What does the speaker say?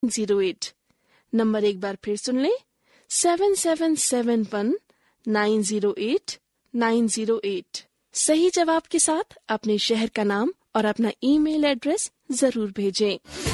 908। Number एक बार फिर सुन लें, 7771908908। सही जवाब के साथ अपने शहर का नाम और अपना ईमेल एड्रेस जरूर भेजें।